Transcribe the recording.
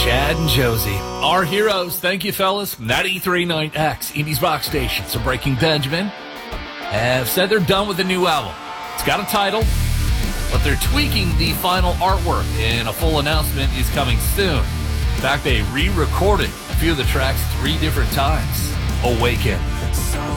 Chad and Josie, our heroes. Thank you, fellas. 93.9X, Indy's Rock Station. So Breaking Benjamin have said they're done with the new album. It's got a title, but they're tweaking the final artwork, and a full announcement is coming soon. In fact, they re-recorded a few of the tracks 3 different times. Awaken. So